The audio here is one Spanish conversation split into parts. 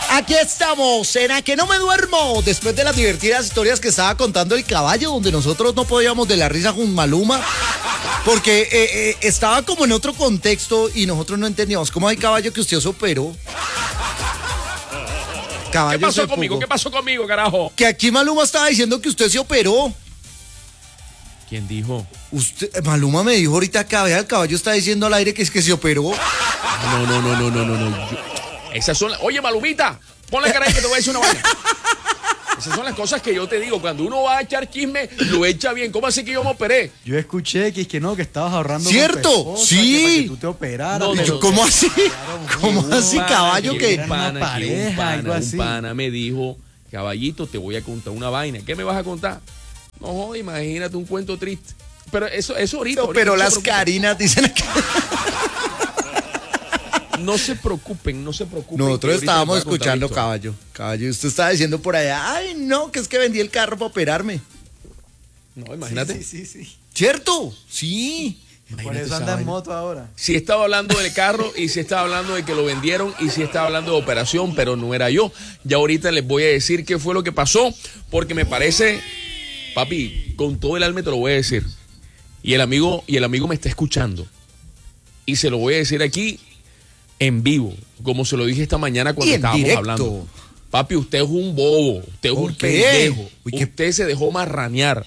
Aquí estamos, en A Que No Me Duermo, después de las divertidas historias que estaba contando el caballo, donde nosotros no podíamos de la risa con Maluma, porque estaba como en otro contexto y nosotros no entendíamos. ¿Cómo hay caballo que usted se operó? Caballo, ¿qué pasó conmigo? ¿Qué pasó conmigo, carajo? Que aquí Maluma estaba diciendo que usted se operó. ¿Quién dijo? Maluma me dijo ahorita que el caballo está diciendo al aire que es que se operó. No. Esas son oye, Malumita, ponle cara ahí que te voy a decir una vaina. Esas son las cosas que yo te digo. Cuando uno va a echar chisme, lo echa bien. ¿Cómo así que yo me operé? Yo escuché que no, que estabas ahorrando. ¿Cierto? Sí. Para que tú te operaras. No, ¿cómo así? ¿Cómo así, caballo? Un pana me dijo, caballito, te voy a contar una vaina. ¿Qué me vas a contar? No, imagínate un cuento triste. Pero eso ahorita. Pero las carinas dicen que... No se preocupen. Nosotros estábamos escuchando, caballo, usted estaba diciendo por allá, ay, no, que es que vendí el carro para operarme. No, imagínate. Sí. ¿Cierto? Sí. Por eso anda en moto ahora. Sí estaba hablando del carro y sí estaba hablando de que lo vendieron y sí estaba hablando de operación, pero no era yo. Ya ahorita les voy a decir qué fue lo que pasó, porque me parece, papi, con todo el alma te lo voy a decir. Y el amigo me está escuchando. Y se lo voy a decir aquí en vivo, como se lo dije esta mañana cuando estábamos hablando. Papi, usted es un bobo, usted es un pendejo. Usted se dejó marranear.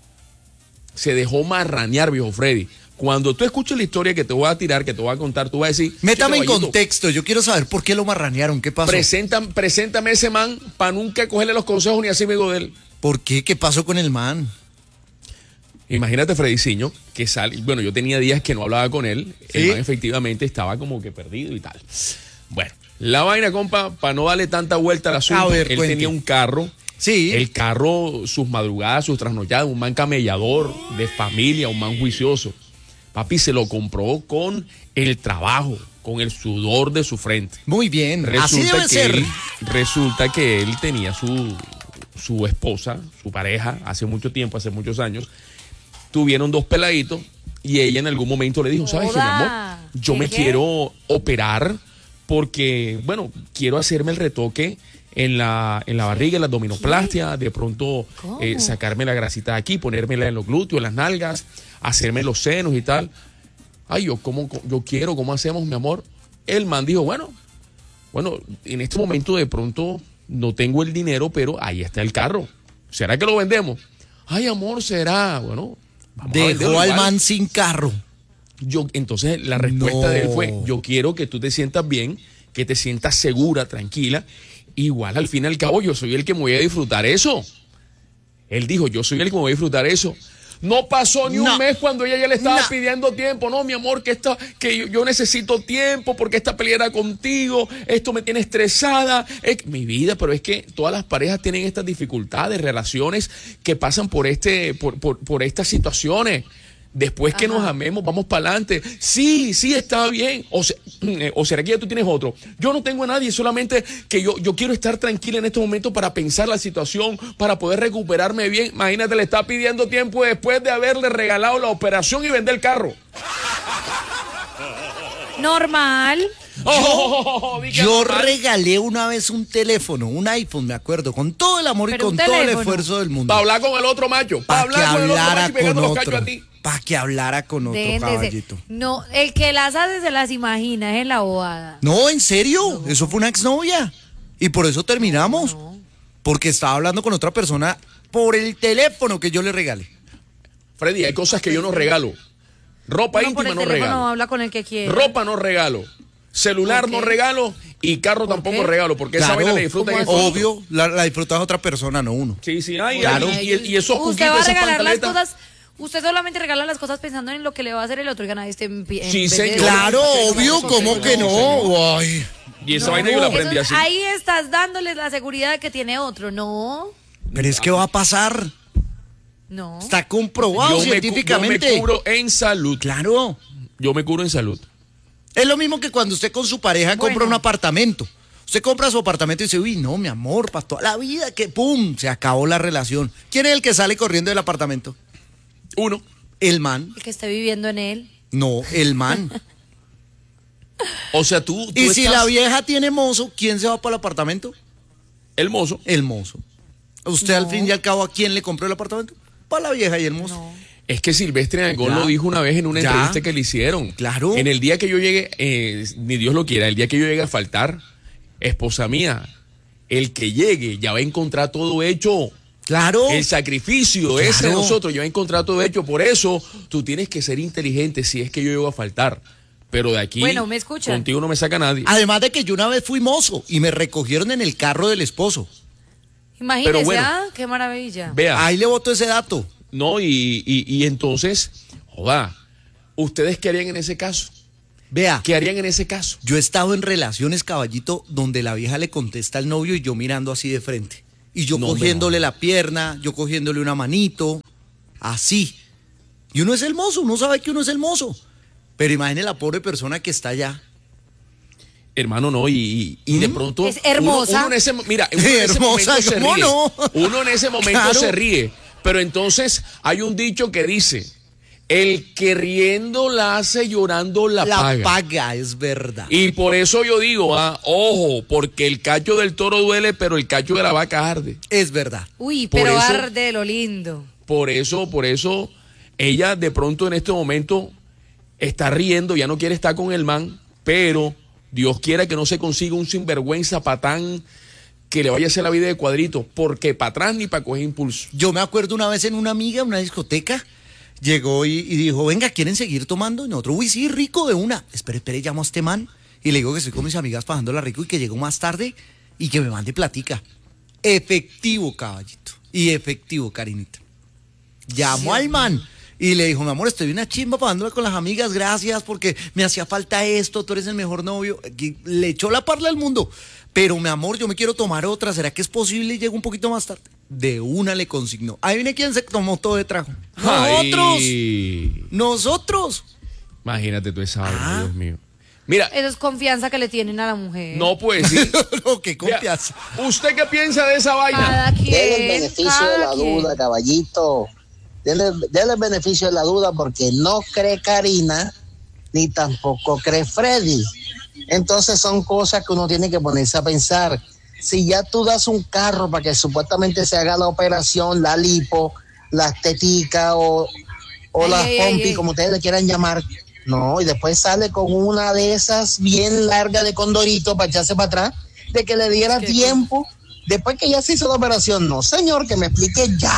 Viejo Freddy. Cuando tú escuches la historia que te voy a tirar, que te voy a contar, tú vas a decir... Métame en contexto, yo quiero saber por qué lo marranearon, ¿qué pasó? Preséntame ese man para nunca cogerle los consejos ni así me digo de él. ¿Por qué? ¿Qué pasó con el man? Imagínate, Frediciño, que sale... Bueno, yo tenía días que no hablaba con él. ¿Sí? El man efectivamente estaba como que perdido y tal. Bueno, la vaina, compa, para no darle tanta vuelta al asunto, él tenía un carro. Sí. El carro, sus madrugadas, sus trasnochadas, un man camellador, de familia, un man juicioso. Papi se lo compró con el trabajo, con el sudor de su frente. Muy bien, así debe ser. Resulta que él tenía su esposa, su pareja, hace mucho tiempo, hace muchos años. Tuvieron 2 peladitos y ella en algún momento le dijo, ¿sabes qué, mi amor? Yo me quiero operar porque, bueno, quiero hacerme el retoque en la barriga, en la abdominoplastia, de pronto sacarme la grasita de aquí, ponérmela en los glúteos, en las nalgas, hacerme los senos y tal. Ay, yo quiero, ¿cómo hacemos, mi amor? El man dijo, bueno, en este momento de pronto no tengo el dinero, pero ahí está el carro. ¿Será que lo vendemos? Ay, amor, será, bueno. Dejó al man sin carro. Entonces la respuesta de él fue, yo quiero que tú te sientas bien, que te sientas segura, tranquila. Igual al fin y al cabo yo soy el que me voy a disfrutar eso. Él dijo, yo soy el que me voy a disfrutar eso. No pasó ni un mes cuando ella ya le estaba pidiendo tiempo. No, mi amor, que yo necesito tiempo porque esta pelea era contigo. Esto me tiene estresada. Mi vida, pero es que todas las parejas tienen estas dificultades, relaciones que pasan por estas situaciones. Después que nos amemos, vamos para adelante. Sí, está bien. O será que ya tú tienes otro. Yo no tengo a nadie, solamente que yo quiero estar tranquila en este momento para pensar la situación, para poder recuperarme bien. Imagínate, le está pidiendo tiempo después de haberle regalado la operación y vender el carro. Normal. Yo regalé una vez un teléfono, un iPhone, me acuerdo, con todo el amor y con todo el esfuerzo del mundo. Para hablar con el otro macho. Para que hablara con otro. Para que hablara con otro, caballito. No, el que las hace se las imagina, es en la bobada. No, ¿en serio? Eso fue una exnovia. Y por eso terminamos. Porque estaba hablando con otra persona por el teléfono que yo le regalé. Freddy, hay cosas que yo no regalo. Ropa íntima no regalo. No habla con el que quiere. Ropa no regalo. Celular no regalo y carro tampoco regalo, porque esa vaina la disfrutan. Obvio, la disfruta otra persona, no uno. Sí, claro. Y esos usted va a regalar las cosas. Usted solamente regala las cosas pensando en lo que le va a hacer el otro y ganar Sí, señor. Claro, obvio, ¿cómo que no? Ay. Y esa vaina yo la aprendí así. Ahí estás dándoles la seguridad que tiene otro, ¿no? Pero es que va a pasar. No. Está comprobado científicamente. Yo me curo en salud. Claro. Yo me curo en salud. Es lo mismo que cuando usted con su pareja compra un apartamento. Usted compra su apartamento y dice, uy, no, mi amor, para toda la vida, que pum, se acabó la relación. ¿Quién es el que sale corriendo del apartamento? Uno. El man. El que esté viviendo en él. No, el man. O sea, tú Y si estás- la vieja tiene mozo, ¿quién se va para el apartamento? el mozo. El mozo. Usted al fin y al cabo, ¿a quién le compró el apartamento? Para la vieja y el mozo. No. Es que Silvestre Dangond Ya. lo dijo una vez en una Ya. entrevista que le hicieron. Claro. En el día que yo llegue, ni Dios lo quiera, el día que yo llegue a faltar, esposa mía, el que llegue ya va a encontrar todo hecho. Claro. El sacrificio ese de Claro. nosotros ya va a encontrar todo hecho. Por eso tú tienes que ser inteligente si es que yo llego a faltar. Pero de aquí, Bueno, ¿me escuchan? contigo no me saca nadie. Además de que yo una vez fui mozo y me recogieron en el carro del esposo. Imagínese, Pero bueno. qué maravilla. Vea. Ahí le boto ese dato. No, y entonces, joda, ¿ustedes qué harían en ese caso? Vea, ¿Qué harían en ese caso? yo he estado en relaciones, caballito, donde la vieja le contesta al novio y yo mirando así de frente. Y yo No me cogiéndole jodas. la pierna, yo cogiéndole una manito, así. Y uno es el mozo, uno sabe que uno es el mozo. Pero imagine la pobre persona que está allá. Hermano, no, y de pronto. Es hermosa. Uno en ese, mira, uno en ese Hermosa, momento se ¿cómo ríe. no? Uno en ese momento Claro. se ríe. Pero entonces hay un dicho que dice: el que riendo la hace, llorando la paga. paga, es verdad. Y por eso yo digo, ojo, porque el cacho del toro duele, pero el cacho de la vaca arde. Es verdad. Uy, Por pero eso- arde lo lindo. Por eso, ella de pronto en este momento está riendo, ya no quiere estar con el man, pero Dios quiera que no se consiga un sinvergüenza patán que le vaya a hacer la vida de cuadrito, porque para atrás ni para coger impulso. Yo me acuerdo una vez en una amiga, una discoteca, llegó y dijo, venga, ¿quieren seguir tomando? Y nosotros, uy, sí, rico de una. Espere, llamo a este man y le digo que estoy con mis amigas pasándola rico y que llego más tarde y que me mande platica. Efectivo, caballito. Y efectivo, Karinita. Llamó al man y le dijo, mi amor, estoy una chimba pasándola con las amigas, gracias porque me hacía falta esto, tú eres el mejor novio. Y le echó la parla al mundo. Pero, mi amor, yo me quiero tomar otra, ¿será que es posible y llego un poquito más tarde? De una le consignó. Ahí viene quien se tomó todo de trago. ¡Nosotros! Ay, ¡Nosotros! imagínate tú esa vaina, Ah. Dios mío. Mira, Eso es confianza que le tienen a la mujer. no pues sí. No, qué Vea, confianza. ¿usted qué piensa de esa vaina? Cada quien. Dele el beneficio de la cada quien. duda, caballito. Dele el beneficio de la duda porque no cree Karina ni tampoco cree Freddy. Entonces son cosas que uno tiene que ponerse a pensar. Si ya tú das un carro para que supuestamente se haga la operación, la lipo, la estética o la pompi, como ustedes le quieran llamar, no, y después sale con una de esas bien larga de condorito para echarse para atrás, de que le diera tiempo después que ya se hizo la operación. No, señor, que me explique ya.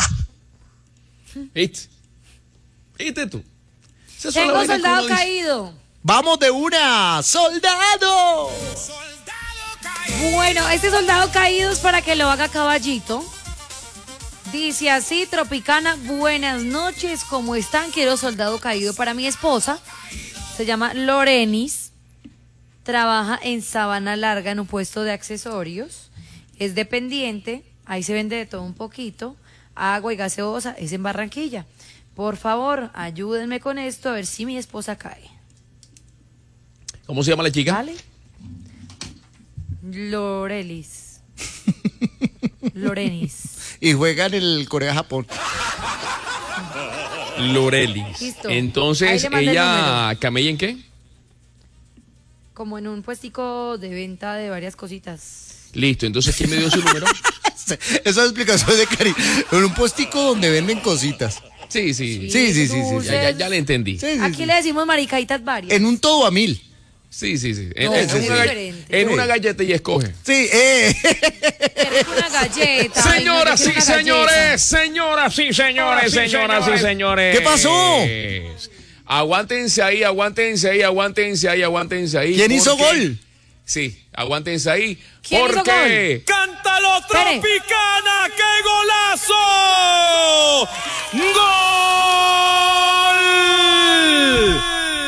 ¿Viste? ¿Viste tú? Esas son Tengo las vainas que soldado uno dice. caído. ¡Vamos de una! ¡Soldado! Bueno, este soldado caído es para que lo haga Caballito. Dice así, Tropicana, buenas noches, ¿cómo están? Quiero soldado caído para mi esposa. Se llama Lorenis. Trabaja en Sabana Larga en un puesto de accesorios. Es dependiente, ahí se vende de todo un poquito. Agua y gaseosa, es en Barranquilla. Por favor, ayúdenme con esto a ver si mi esposa cae. ¿Cómo se llama la chica? ¿Vale? Lorelis. Lorenis. Y juega en el Corea-Japón. Lorelis. Listo. Ahí Entonces, le mandé el ¿ella camella en qué? Como en un puestico de venta de varias cositas. Listo, entonces, ¿quién me dio su número? Esa explicación de Cari. En un puestico donde venden cositas. Sí, sí. Sí. dulces. Ya le entendí. Sí, sí, Aquí sí. le decimos maricaitas varias. En un todo a mil. Sí. No, En es una diferente. en una galleta y escoge. Sí, Pero es una galleta. ay, no, yo quiero una galleta. señoras y señores. ¿Qué pasó? Aguántense ahí. ¿Quién hizo porque- gol? Sí, aguántense ahí. ¿Quién hizo porque ¡Cántalo, Espere. Tropicana! ¡Qué golazo! ¡Gol!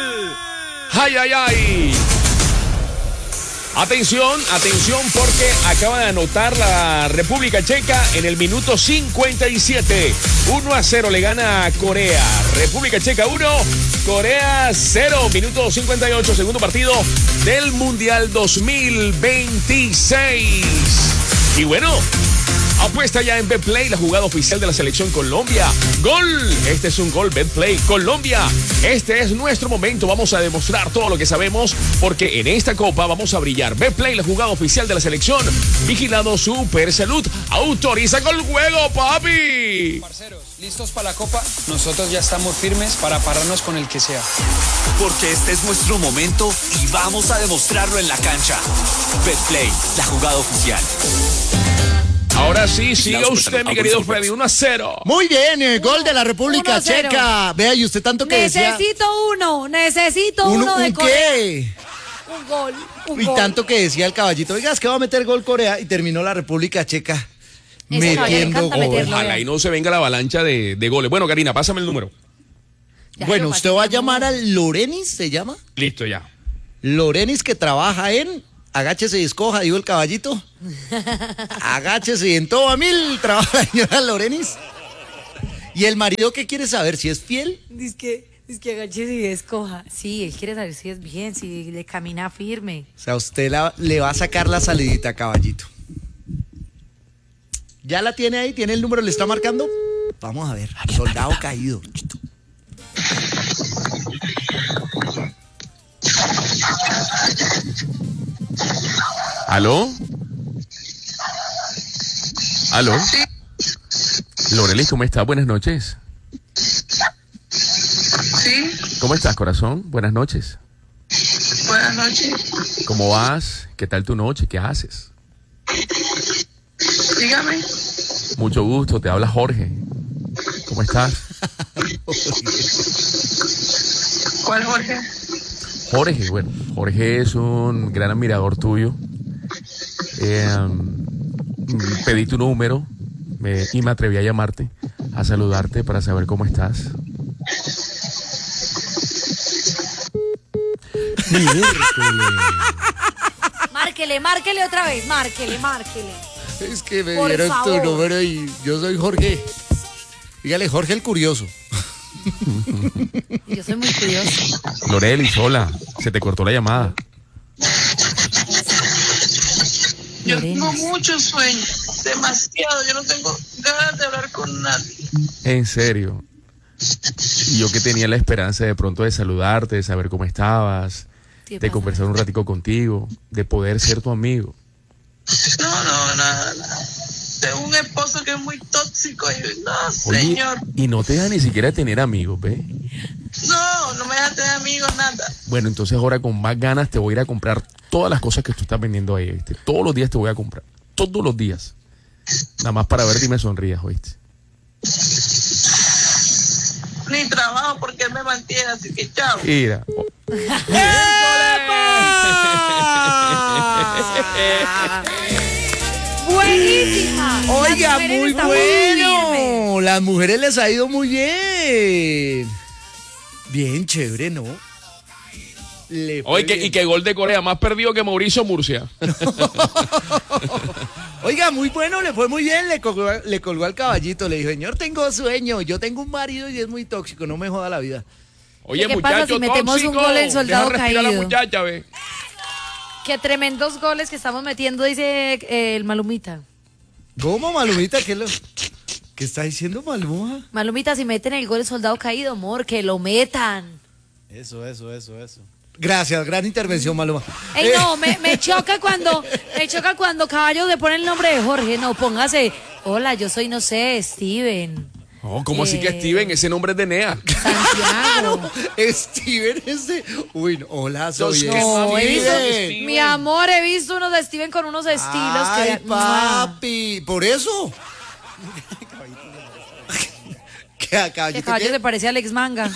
¡Ay! Atención, porque acaba de anotar la República Checa en el minuto 57. 1-0 le gana a Corea. República Checa 1, Corea 0. Minuto 58, segundo partido del Mundial 2026. Y bueno, Apuesta ya en Betplay, la jugada oficial de la selección Colombia. ¡Gol! Este es un gol Betplay. Colombia, este es nuestro momento. Vamos a demostrar todo lo que sabemos porque en esta copa vamos a brillar. Betplay, la jugada oficial de la selección. Vigilado Super Salud. Autoriza con el juego, papi. Parceros, ¿listos para la copa? Nosotros ya estamos firmes para pararnos con el que sea. Porque este es nuestro momento y vamos a demostrarlo en la cancha. Betplay, la jugada oficial. Ahora sí, siga usted, mi querido Freddy, 1-0. Muy bien, el gol de la República 1-0. Checa. Vea, y usted tanto que decía... Necesito uno de ¿Un Corea. qué? Un gol, un Y gol. tanto que decía el caballito, oiga, es que va a meter gol Corea y terminó la República Checa Ese caballero le metiendo encanta gol. meterlo. Ojalá y no se venga la avalancha de goles. Bueno, Karina, pásame el número. Ya Bueno, lo usted pasé, va a mi llamar amor. al Lorenis, ¿se llama? Listo, ya. Lorenis, que trabaja en... Agáchese y escoja, dijo el caballito. Agáchese y en todo a 1000 trabaja la señora Lorenis. ¿Y el marido qué quiere saber? ¿Si es fiel? Dice que agache y escoja. Sí, él quiere saber si es bien, si le camina firme. O sea, usted le va a sacar la salidita, caballito. ¿Ya la tiene ahí? ¿Tiene el número? ¿Le está marcando? Vamos a ver. Soldado caído. ¿Aló? ¿Aló? Lorelis, ¿cómo estás? Buenas noches. Sí, ¿Cómo estás, corazón? Buenas noches. buenas noches. ¿Cómo vas? ¿Qué tal tu noche? ¿Qué haces? Dígame. Mucho gusto, te habla Jorge. ¿Cómo estás? ¿Cuál Jorge? Jorge, bueno, Jorge es un gran admirador tuyo. Pedí tu número y me atreví a llamarte, a saludarte para saber cómo estás. Márquele otra vez, márquele. Es que me Por dieron favor. tu número y yo soy Jorge. Dígale, Jorge el curioso. Yo soy muy curiosa. Lorelis, hola, se te cortó la llamada. Yo tengo mucho sueño, demasiado. Yo no tengo ganas de hablar con nadie. En serio. Y yo que tenía la esperanza de pronto de saludarte, de saber cómo estabas, ¿Qué de pasa? conversar un ratico contigo, de poder ser tu amigo. No, nada. Tengo un esposo que es muy tóxico y no, Oye, señor. y no te deja ni siquiera tener amigos, ¿ve? No me deja tener amigos, nada. Bueno, entonces ahora con más ganas te voy a ir a comprar todas las cosas que tú estás vendiendo ahí, ¿viste? Todos los días te voy a comprar. Todos los días. Nada más para verte y me sonrías, ¿oíste? Ni trabajo porque él me mantiene, así que chao. Mira. Buenísima. Oiga, Las mujeres muy estamos firmes. bueno. Las mujeres les ha ido muy bien. Bien chévere, ¿no? Le fue Oye, bien. y que gol de Corea, más perdido que Mauricio Murcia. Oiga, muy bueno, le fue muy bien, le colgó al caballito, le dijo, señor, tengo sueño, yo tengo un marido y es muy tóxico, no me joda la vida. Oye, ¿Qué pasa muchacho si metemos un tóxico, gol el soldado deja respirar a la caído? muchacha, ve. Qué tremendos goles que estamos metiendo, dice el Malumita. ¿Cómo, Malumita? ¿Qué está diciendo Maluma? Malumita, si meten el gol el soldado caído, amor, que lo metan. Eso. Gracias, gran intervención, Maluma. Ey, no, me choca cuando Caballo le pone el nombre de Jorge. No, póngase, hola, yo soy, no sé, Steven. Oh, ¿cómo así que Steven? Ese nombre es de Nea. Santiago. Steven es de... Uy, no, hola, soy No, he visto, Steven. mi amor, he visto unos de Steven con unos estilos Ay, que... papi, por eso. Que a Que caballito, Caballo ¿qué? le parece a Alex Manga.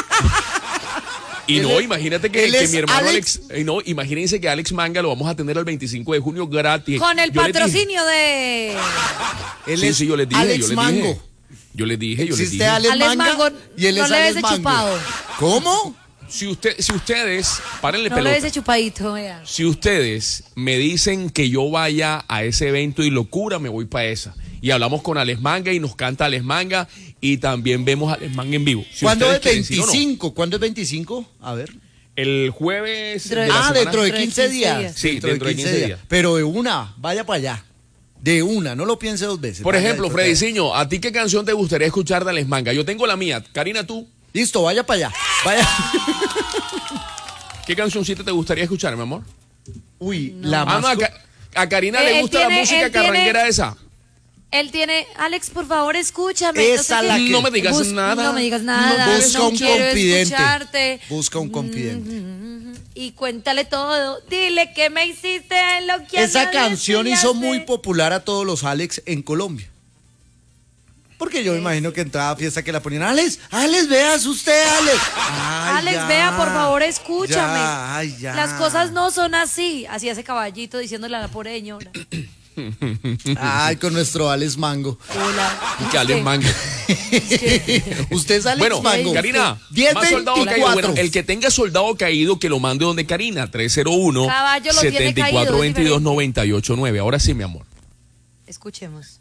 Y Él no, es- imagínate que él es mi hermano Alex. no, imagínense que Alex Manga lo vamos a tener el 25 de junio gratis. Con el Yo les dije- patrocinio de... Él Sí, es yo les dije, Alex yo les Mango. dije. Yo les dije. Existe Alex Alex Manga Mango, y él no es le Alex des Mango. chupado. ¿Cómo? Si ustedes, párenle No le pelota. des chupadito, vea. Si ustedes me dicen que yo vaya a ese evento y locura, me voy para esa. Y hablamos con Alex Manga y nos canta Alex Manga y también vemos a Alex Manga en vivo. Si ¿Cuándo ustedes es quieren, si no, no. 25? ¿Cuándo es 25? A ver. El jueves Dentro de- de la semana. Dentro de Dentro de 15 15 días. días. Sí, dentro de 15 días. Pero de una, vaya para allá. De una, no lo piense dos veces. Por Vaya, ejemplo, disfrute. Frediciño, ¿a ti qué canción te gustaría escuchar de Les Manga? Yo tengo la mía. Karina, ¿tú? Listo, vaya para allá. Vaya. ¿Qué cancioncita te gustaría escuchar, mi amor? Uy, la más... No, a Karina le Él gusta tiene- la música él tiene- carranguera esa. Él tiene, Alex, por favor, escúchame. Esa qué. la que- No me digas nada. No me digas nada. Busca no un quiero confidente. escucharte. Busca un confidente. Y cuéntale todo. Dile que me hiciste lo que a Esa nadie canción se le hizo hace. muy popular a todos los Alex en Colombia. Porque yo me imagino que en toda fiesta que la ponían, Alex, veas usted, Alex. Ay, Alex, ya, vea, por favor, escúchame. ya, ay, ya. Las cosas no son así. Así hace Caballito diciéndole a la pobre señora. Ay, con nuestro Alex Mango. Hola. Y que Alex Mango. Usted es Alex Bueno, Mango. Karina, más soldado caído. 1024. Bueno, el que tenga soldado caído, que lo mande donde Karina, 301 Caballo lo tiene caído, 7422 989. Ahora sí, mi amor. Escuchemos.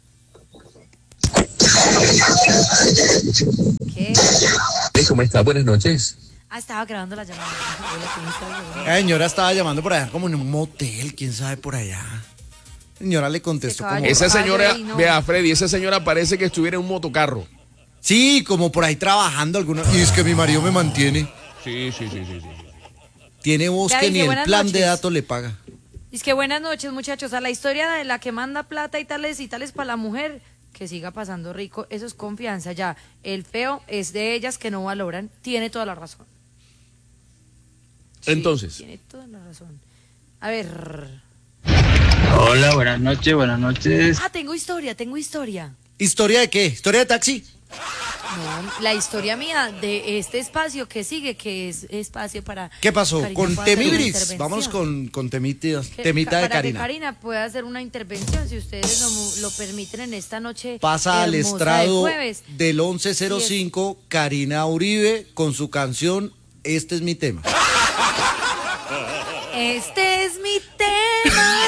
¿Qué? ¿Cómo está? Buenas noches. Ah, estaba grabando la llamada. Hola, ¿cómo estás? La señora estaba llamando por allá como en un motel, quién sabe por allá. La señora le contestó caballo. como... Esa señora, Ay, no. vea, Freddy, esa señora parece que estuviera en un motocarro. Sí, como por ahí trabajando alguna... Y es que mi marido me mantiene. Sí. Tiene voz Ya que dije, ni el buenas plan de noches. datos le paga. Es que buenas noches, muchachos. A la historia de la que manda plata y tales para la mujer, que siga pasando rico, eso es confianza ya. El feo es de ellas que no valoran. Tiene toda la razón. Sí, Entonces. tiene toda la razón. A ver. Hola, buenas noches, buenas noches. Ah, tengo historia. ¿Historia de qué? ¿Historia de taxi? No, la historia mía de este espacio que sigue, que es espacio para... ¿Qué pasó? Karina Con pueda hacer una Temibris. intervención. Vámonos con temita de Para Karina. que Karina pueda hacer una intervención, si ustedes lo permiten en esta noche Pasa al hermosa de estrado jueves. del 1105 Karina Uribe con su canción Este es mi tema. Este es mi tema.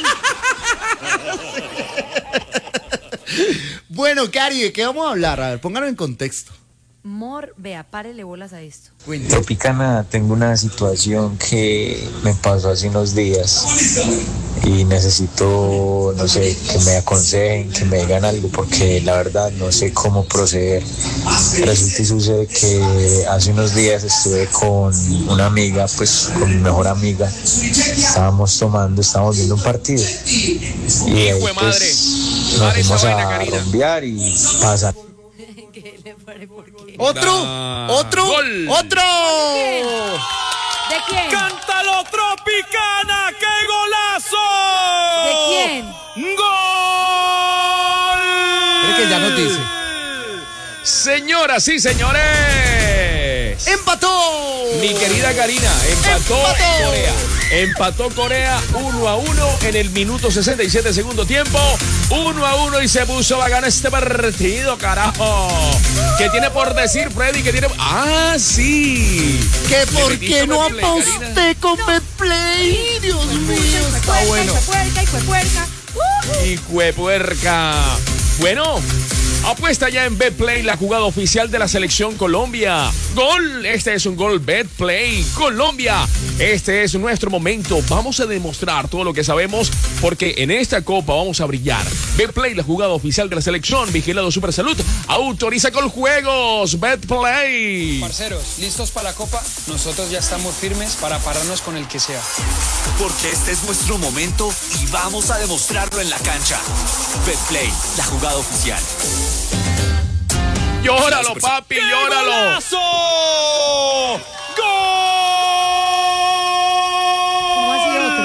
Bueno, Cari, ¿de qué vamos a hablar? A ver, pónganlo en contexto. Mor, vea, párele bolas a esto. Tropicana, tengo una situación que me pasó hace unos días y necesito, no sé, que me aconsejen, que me digan algo, porque la verdad no sé cómo proceder. Resulta y sucede que hace unos días estuve con una amiga, pues con mi mejor amiga, estábamos viendo un partido y ahí, Hijo de madre. pues, nos Para esa fuimos vaina, a Karina. rumbear y pasar. ¡Otro! Gol. ¡Otro! ¿De quién? ¡Cántalo, Tropicana! ¡Qué golazo! ¿De quién? ¡Gol! Mire que ya nos dice. Señoras y señores. ¡Empató! Mi querida Karina, empató Corea. Empató Corea 1-1 en el minuto 67 segundo tiempo. 1-1 y se puso bacano este partido, carajo. ¿Qué tiene por decir, Freddy? ¿Qué tiene? Ah, sí. ¿Que ¿Le por metiste qué no Betplay, Karina? aposté con Betplay? Dios mío, está bueno. Y cuepuerca. Bueno, apuesta ya en Betplay, la jugada oficial de la selección Colombia. Gol, este es un gol Betplay Colombia. Este es nuestro momento. Vamos a demostrar todo lo que sabemos porque en esta copa vamos a brillar. Betplay, la jugada oficial de la selección. Vigilado Supersalud. Autoriza con juegos. Betplay. Parceros, ¿listos para la copa? Nosotros ya estamos firmes para pararnos con el que sea. Porque este es nuestro momento y vamos a demostrarlo en la cancha. Betplay, la jugada oficial. Llóralo, papi, ¡Qué llóralo. golazo! ¿Cómo así otro?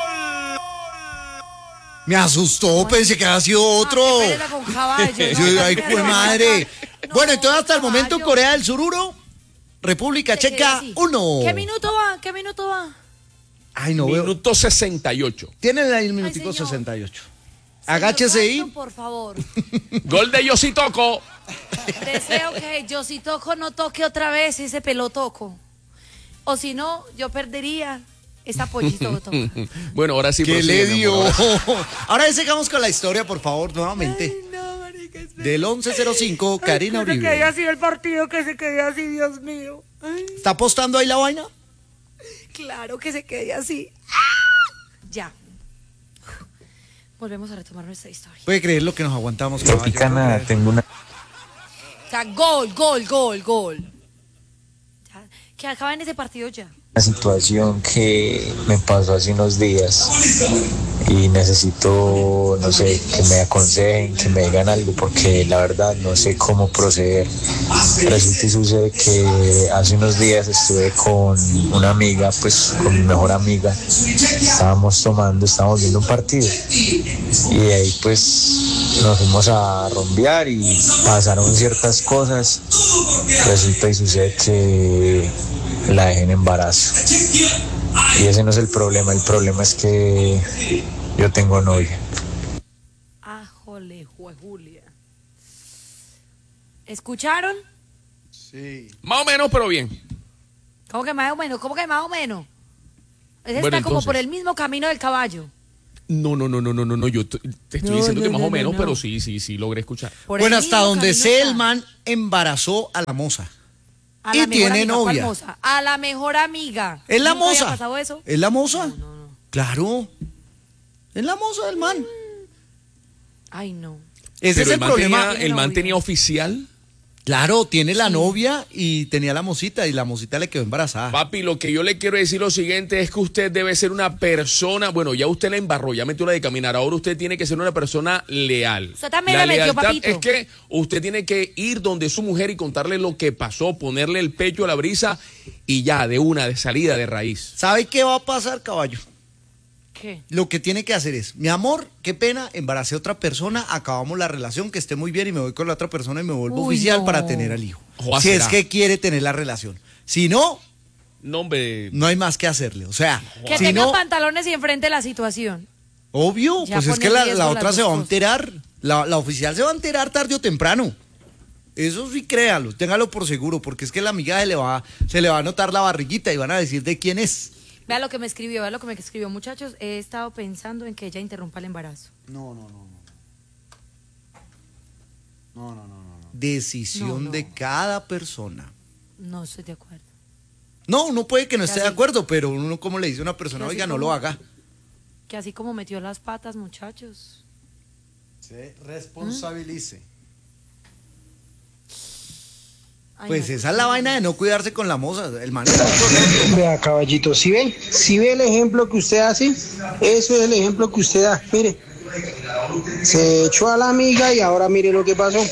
Me asustó, pensé que había sido otro. Qué pereza con caballo, ¿no? Yo, ay, pues madre. No, Bueno, entonces hasta el momento caballo. Corea del Sur 1, República Se quedó Checa así. 1. ¿Qué minuto va? ¿Qué minuto va? Ay, no veo. Minuto 68. Tienen ahí el minutico señor. 68. Agáchese ahí. Señor Santo, por favor. Gol de Yositoco. Deseo que yo si toco no toque otra vez ese pelotoco. O si no, yo perdería esta pollito. Bueno, ahora sí ¿Qué prosigue, le mi dio? amor, Ahora sigamos con la historia, por favor, nuevamente. Del 1105, Karina Que se quede Uribe. así el partido, que se quede así, Dios mío. Ay, ¿Está apostando ahí la vaina? claro que se quede así. Ya. Volvemos a retomar nuestra historia. Puede creer lo que nos aguantamos. Tropicana, tengo una O sea, gol. Ya, que acaben ese partido ya. situación que me pasó hace unos días y necesito, no sé, que me aconsejen, que me digan algo, porque la verdad no sé cómo proceder. Resulta y sucede que hace unos días estuve con una amiga, pues con mi mejor amiga, estábamos viendo un partido y de ahí pues nos fuimos a rumbear y pasaron ciertas cosas. Resulta y sucede que la dejé en embarazo. Y ese no es el problema es que yo tengo novia. Ajole, Julia. ¿Escucharon? Sí. Más o menos, pero bien. ¿Cómo que más o menos? Ese Bueno, está como entonces. por el mismo camino del caballo. No, yo te estoy diciendo que más o menos, pero sí, logré escuchar. Por Bueno, el hasta mismo donde camino sé, está. el man embarazó a la moza. A y la mejor tiene amiga, ¿cuál novia. moza? A la mejor amiga. ¿Es la ¿Nunca había moza? pasado eso? ¿Es la moza? No. Claro. Es la moza del man. Ay, no. Ese Pero es el problema. el man tenía oficial. Claro, tiene la novia y tenía la mocita y la mocita le quedó embarazada. Papi, lo que yo le quiero decir lo siguiente es que usted debe ser una persona, bueno, ya usted la embarró, ya metió la de caminar, ahora usted tiene que ser una persona leal. Usted también la metió, lealtad papito. es que usted tiene que ir donde su mujer y contarle lo que pasó, ponerle el pecho a la brisa y ya, de salida, de raíz. ¿Sabe qué va a pasar, caballo? ¿Qué? Lo que tiene que hacer es, mi amor, qué pena, embaracé a otra persona, acabamos la relación, que esté muy bien y me voy con la otra persona y me vuelvo Uy, oficial no. para tener al hijo. Joder, Si es será. que quiere tener la relación. Si no, No, hombre. no hay más que hacerle. O sea, Que si tenga no, pantalones y enfrente la situación. obvio, Ya pues es pone que en la riesgo otra las se dos va a cosas. enterar. La oficial se va a enterar tarde o temprano. Eso sí, créalo, téngalo por seguro, porque es que la amiga se le va a notar la barriguita y van a decir de quién es. Vea lo que me escribió, muchachos. He estado pensando en que ella interrumpa el embarazo. No. Decisión No. de cada persona. No estoy de acuerdo. No, uno puede que no Ya esté de sí. acuerdo, pero uno como le dice a una persona, Ya sí oiga, no como- lo haga. Que así como metió las patas, muchachos. Se responsabilice. Ay, Pues no. esa es la vaina de no cuidarse con la moza. El man. Vea, caballito, si ve el ejemplo que usted hace, eso es el ejemplo que usted da. Mire, se echó a la amiga y ahora mire lo que pasó.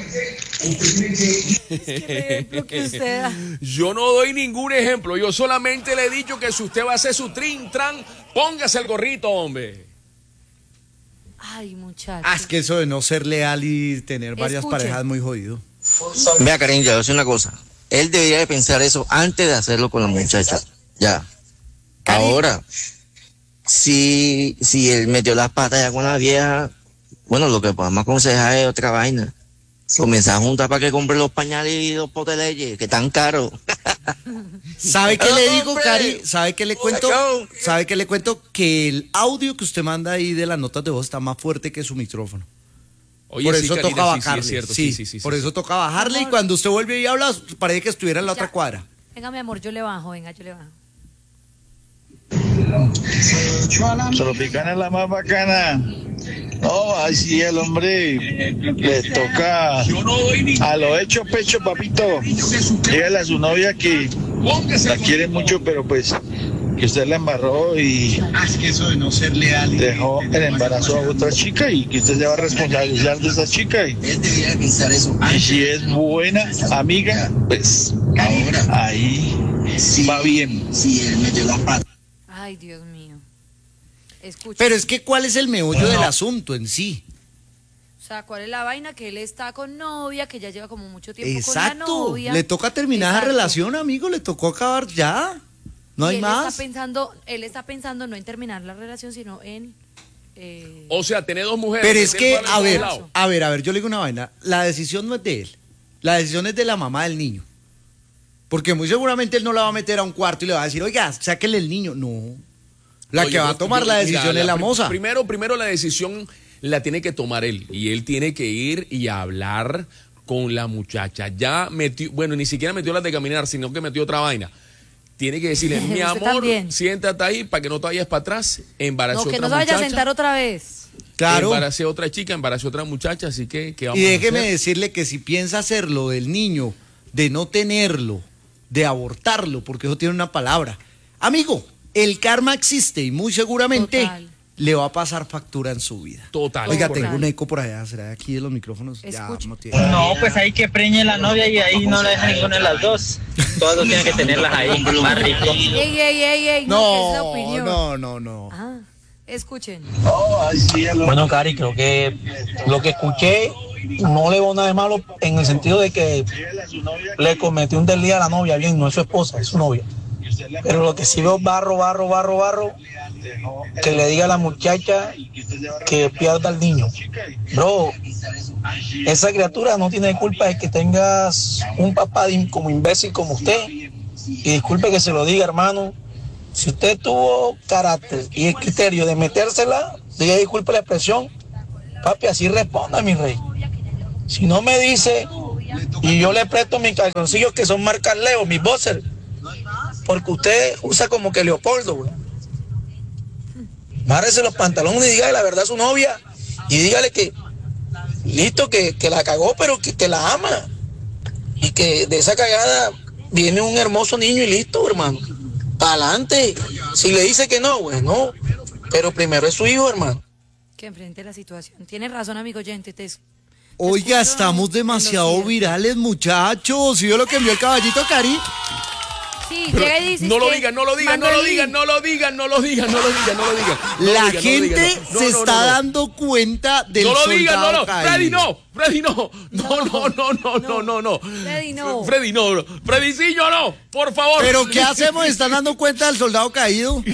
ejemplo que usted da. Yo no doy ningún ejemplo, yo solamente le he dicho que si usted va a hacer su tran, póngase el gorrito, hombre. Ay, muchachos. Ah, es que eso de no ser leal y tener varias Escuche. parejas es muy jodido. Vea, cariño, yo sé una cosa. Él debería de pensar eso antes de hacerlo con la muchacha. Ya. Ahora, si él metió las patas ya con la vieja, bueno, lo que podemos aconsejar es otra vaina. Comenzar a juntar para que compre los pañales y los potes de leche, que tan caros. ¿Sabe qué le digo, ¡Hombre! Cari? ¿Sabe qué le cuento? Sacó. ¿Sabe qué le cuento? Que el audio que usted manda ahí de las notas de voz está más fuerte que su micrófono. Oye, Por sí, eso Karina, toca sí, sí, bajarle. es cierto, Sí, sí, por sí. eso toca bajarle y Amor. cuando usted vuelve y habla, parece que estuviera en la otra cuadra. Venga, mi amor, yo le bajo, venga, yo le bajo. Tropicana es la más bacana. No, así el hombre le toca a lo hecho pecho, papito. Dígale a su novia que la quiere mucho, pero pues que usted la embarró y Eso de no ser leal. dejó el embarazo a otra chica y que usted se va a responsabilizar de esa chica. Y Él debería pensar eso. si es buena amiga, pues Ahora, ahí va bien. si él metió las patas. Ay, Dios mío. Escucha. Pero es que ¿cuál es el meollo del asunto en sí? O sea, ¿cuál es la vaina? Que él está con novia, que ya lleva como mucho tiempo con la Exacto. novia. Le toca terminar la Exacto. relación, amigo, le tocó acabar ya. No Y hay él más. Él está pensando no en terminar la relación, sino en... O sea, tener dos mujeres. Pero es que, meter para a los dos ver, lados. yo le digo una vaina. La decisión no es de él. La decisión es de la mamá del niño. Porque muy seguramente él no la va a meter a un cuarto y le va a decir, oiga, sáquele el niño. No. La No, que yo va no- a tomar yo- la mira, decisión es la moza. Primero la decisión la tiene que tomar él. Y él tiene que ir y hablar con la muchacha. Ya metió, bueno, ni siquiera metió las de caminar, sino que metió otra vaina. Tiene que decirle, mi Usted amor, también. siéntate ahí para que no te vayas para atrás, embarazó No, que otra no se vaya a muchacha. sentar otra vez. Claro. Embaracé a otra chica, embaracé a otra muchacha, así que ¿qué vamos Y a déjeme hacer? decirle que si piensa hacerlo del niño, de no tenerlo, de abortarlo, porque eso tiene una palabra. Amigo, el karma existe y muy seguramente le va a pasar factura en su vida. Total. Oiga, correcto. tengo un eco por allá, ¿será aquí de los micrófonos? Ya, no tiene. No, pues ahí que preñe la novia y ahí no la deja ninguna de las dos. Todas dos tienen que tenerlas ahí, más rico. Ey, no, que es la opinión. No. Ah, escuchen. Bueno, Cari, creo que lo que escuché no le veo nada de malo en el sentido de que le cometió un desliz a la novia, bien, no es su esposa, es su novia. Pero lo que sí veo barro, que le diga a la muchacha que pierda al niño. Bro, esa criatura no tiene culpa de que tengas un papá como imbécil como usted. Y disculpe que se lo diga, hermano. Si usted tuvo carácter y el criterio de metérsela, diga disculpe la expresión, papi, así responda, mi rey. Si no me dice, y yo le presto mis calzoncillos que son marcas Leo, mis boxers, porque usted usa como que Leopoldo, güey. Márrese los pantalones y dígale la verdad a su novia y dígale que, listo, que la cagó, pero que la ama. Y que de esa cagada viene un hermoso niño y listo, hermano. Para adelante. Si le dice que no, bueno, pero primero es su hijo, hermano. Que enfrente la situación. Tienes razón, amigo oyente. Oiga, estamos demasiado virales, muchachos. ¿Sí vio lo que envió el caballito, Cari? Sí, Pero llega y dice no lo que digan, no lo digan, manda no lo el digan, link. no lo digan, no lo digan, no lo digan, no lo digan. La gente se está dando cuenta del No lo digan, no, soldado no. caído. Freddy, no. No. Freddy, no. Freddy, no. Freddycillo, no. Por favor. ¿Pero qué hacemos? ¿Están dando cuenta del soldado caído?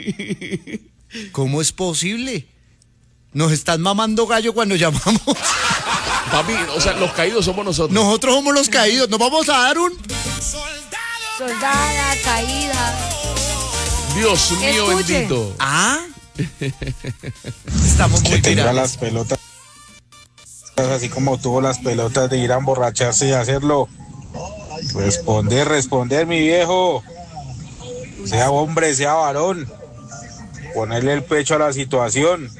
¿Cómo es posible? Nos están mamando gallo cuando llamamos. Papi, o sea, los caídos somos nosotros. Nosotros somos los caídos. Nos vamos a dar un... Soldada, caída. Dios mío Escuchen. bendito. ¿Ah? Estamos muy Que tenga virales. las pelotas, así como tuvo las pelotas de ir a emborracharse y hacerlo. Responder, mi viejo. Sea hombre, sea varón. Ponerle el pecho a la situación.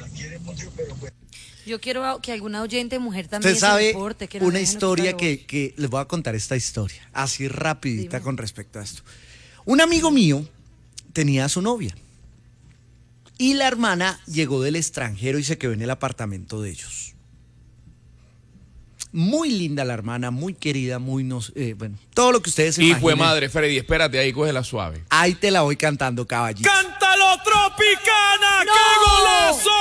Yo quiero que alguna oyente mujer también Usted sabe se reporte, que nos una dejen historia nuestra voz. que les voy a contar esta historia, así rapidita con respecto a esto. Un amigo mío tenía a su novia y la hermana llegó del extranjero y se quedó en el apartamento de ellos. Muy linda la hermana, muy querida, bueno, todo lo que ustedes se Hijo imaginen. de madre, Freddy, espérate ahí, cógela suave. Ahí te la voy cantando, caballito. ¡Cántalo, Tropicana! ¡Qué golazo!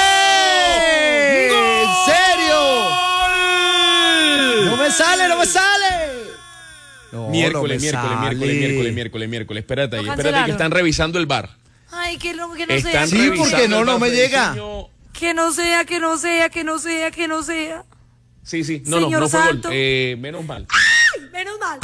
¿En serio? ¡No me sale! No, Miércoles. Espérate ahí, Lo espérate que cancelaron. están revisando el bar. Ay, que no sea. Están Sí, revisando porque no el bar, me Freddy, llega. señor. Que no sea. Sí, no Señor fue gol. Santo. Menos mal. Menos mal.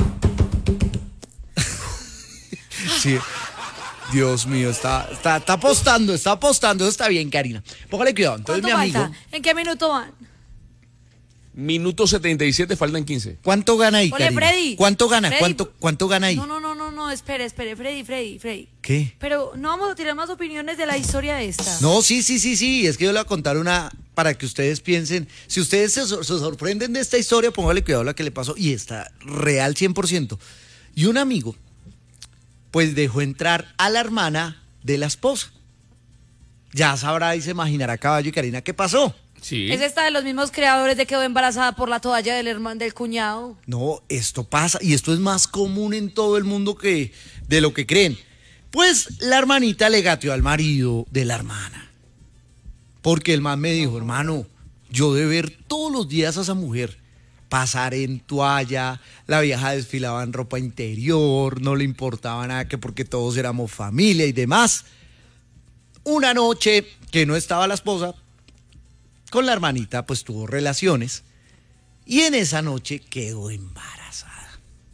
Sí. Dios mío, está apostando, Eso está bien, Karina. Póngale cuidado. Entonces, mi ¿Cuánto amigo, falta? ¿En qué minuto van? Minuto 77, faltan 15. ¿cuánto gana ahí, Ole, Karina? Freddy. ¿Cuánto gana? Freddy. ¿Cuánto gana ahí? No, espere, Freddy. ¿Qué? Pero no vamos a tirar más opiniones de la historia esta. No, sí. Es que yo le voy a contar una para que ustedes piensen. Si ustedes se sorprenden de esta historia, póngale cuidado a la que le pasó. Y está real 100%. Y un amigo, pues dejó entrar a la hermana de la esposa. Ya sabrá y se imaginará, Caballo y Karina, ¿qué pasó? Sí. Es esta de los mismos creadores de quedó embarazada por la toalla del hermano del cuñado. No, esto pasa y esto es más común en todo el mundo que de lo que creen. Pues la hermanita le gateó al marido de la hermana. Porque el man me dijo, hermano, yo de ver todos los días a esa mujer pasar en toalla, la vieja desfilaba en ropa interior, no le importaba nada que porque todos éramos familia y demás. Una noche que no estaba la esposa, con la hermanita pues tuvo relaciones y en esa noche quedó embarazada.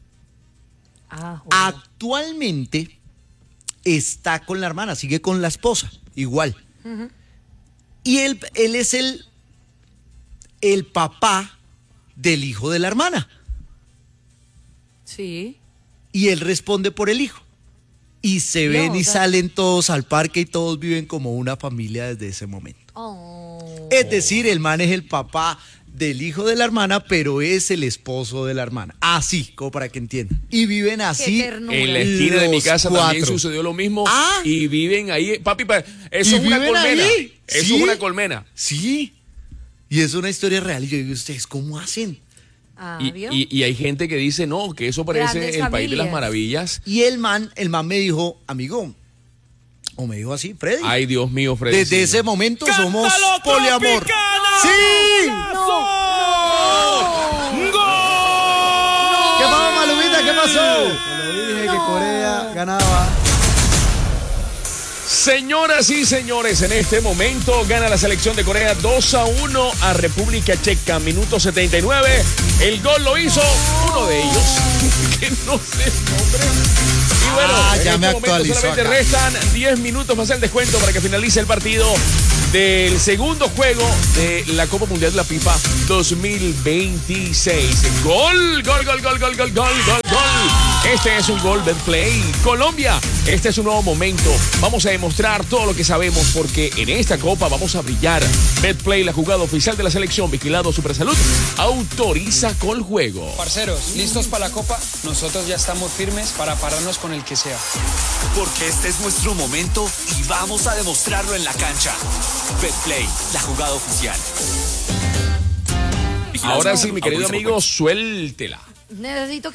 Actualmente está con la hermana, sigue con la esposa, igual. Y él es el papá del hijo de la hermana. Sí. Y él responde por el hijo. y se ven y o sea, salen todos al parque y todos viven como una familia desde ese momento. oh. Es decir, el man es el papá del hijo de la hermana, pero es el esposo de la hermana. Así, como para que entiendan. Y viven así. ternura. En la esquina de mi los casa también 4. sucedió lo mismo. Ah. Y viven ahí. Papi, eso ¿Y es una viven colmena. ahí? Eso ¿Sí? es una colmena. Sí. Y es una historia real. Y yo digo, ¿ustedes cómo hacen? Ah, Y, ¿vio? y hay gente que dice, no, que eso parece Grandes el país de las familias. maravillas. Y el man me dijo, amigo, o me dijo así, Freddy. Ay, Dios mío, Freddy. Desde sí, ese no. momento somos ¡Cántalo, poliamor. Tropicana! ¡Sí! ¿Qué pasó, Malumita? ¿Qué pasó? Te lo dije que Corea ganaba. Señoras y señores, en este momento gana la selección de Corea 2-1 a República Checa. Minuto 79. El gol lo hizo uno de ellos, que no sé el nombre. Y bueno, ya en me este momento actualizó solamente acá. restan 10 minutos para hacer el descuento para que finalice el partido del segundo juego de la Copa Mundial de la FIFA 2026. Gol, gol, gol, gol, gol, gol, gol, gol, gol. Este es un gol Betplay. Colombia, este es un nuevo momento. Vamos a demostrar todo lo que sabemos porque en esta Copa vamos a brillar. Betplay, la jugada oficial de la selección, vigilado Supersalud, autoriza con juego. Parceros, ¿listos para la Copa? Nosotros ya estamos firmes para pararnos con el que sea. Porque este es nuestro momento y vamos a demostrarlo en la cancha. Betplay, la jugada oficial. Ahora sí, mi querido Autoriza con amigo, suéltela. Necesito